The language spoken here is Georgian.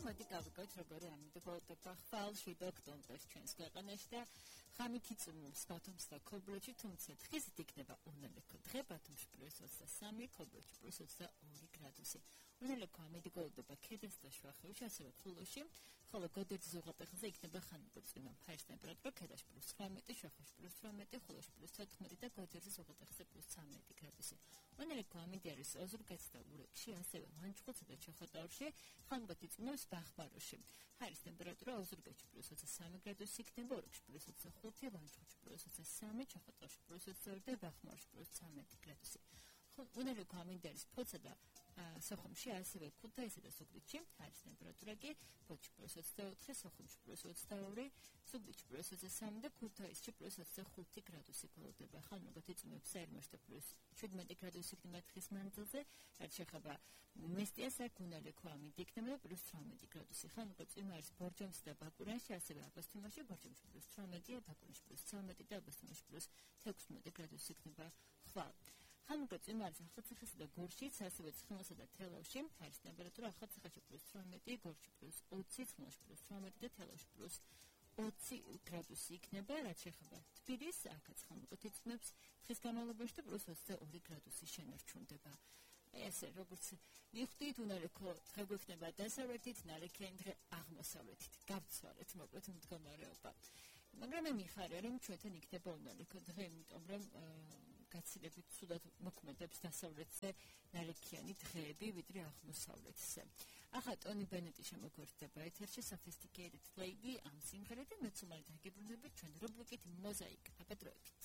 მოდი გავიგოთ როგორი ამიტკოლდება ხვალში და ოქტომბერს ჩვენს ქვეყანაში და ხამით იწუნოს ბათუმს და ქობულეთში, თუმცა დღისით იქნება უნელექო დღე ბათუმში +23, ქობულეთში +22 გრადუსი. უნელექო ამიტკოლდება ქედას და შუახევში, ასევე ხულოში, ხოლო გოდერძის უღელტეხილზე იქნება ხანმოწვიმა ფარის ტემპერატურა ქედაში +18, შუახევში +18, ხულოში +14 და გოდერძის უღელტეხილზე +13 გრადუსი. უნელექო ამინდი არის ოზურგეთსა და ურეკში, ასევე ლანჩხუთსა და ჩოხატაურში, ხანგრძლივად იწუნოს ბახმაროში. ჰაერის ტემპერატურა ოზურგეთში +23 გრადუსი იქნება, ურეკში +25, ლანჩხუთში +23, ჩოხატაურში +22 და ბახმაროში +13 გრადუსი. უნელექო ამინდი არის ფოთსა და სოხუმში, ასევე ქუთაისსა და ზუგდიდში, ჰაერის ტემპერატურა კი ფოთში +24, სოხუმში +22, ზუგდიდში +23 და ქუთაისში +25 გრადუსი გროვდება. ხანმოკლედ იწუნებს საერთოდ +17 გრადუსი იქნება დღის მანძილზე, რაც შეეხება მესტიას აქ უნელექო ამინდი იქნება +18 გრადუსი. ხანმოკლედ წვიმა არის ბორჯომში და ბაკურიანში, ასევე აბასთუმანში, ბორჯომში +18, ბაკურიანში +13 და აბასთუმანში +16 გრადუსი იქნება ხვალ. ხანმოკლედ წვიმა არის ახალციხესა და გორშიც, ასევე ცხინვალსა და თელავში, ჰაერის ტემპერატურა ახალციხეში +18, გორში +20, ცხინვალში +18 და თელავში +20 გრადუსი იქნება, რაც შეეხება თბილისს, აქაც ხანმოკლედ იწუნებს დღის განმავლობაში და +22 გრადუსი შენარჩუნდება. ესე როგორც მივხვდით, უნელექო დღე გვექნება დასავლეთით, ნალექიანი დღე აღმოსავლეთით. გავცვალეთ მოკლედ მდგომარეობა. მაგრამ მე მიხარია, რომ ჩვენთან იქნება უნელექო დღე, იმიტომ რომ გაცილებით ცუდად მოქმედებს დასავლეთზე ნალექიანი დღეები, ვიდრე აღმოსავლეთზე. ახლა ტონი ბენეტი შემოგვერდება ეთერში Sophisticated Lady ამ სიმღერით და მეც უმალით აგიბრუნდებით ჩვენ რუბრიკით მოზაიკა. აბა დროებით.